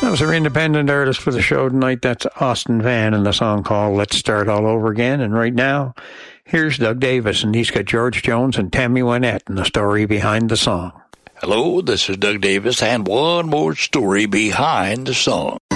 That was our independent artist for the show tonight. That's Austin Van and the song called Let's Start All Over Again. And right now, here's Doug Davis, and he's got George Jones and Tammy Wynette and the story behind the song. Hello, this is Doug Davis, and one more story behind the song.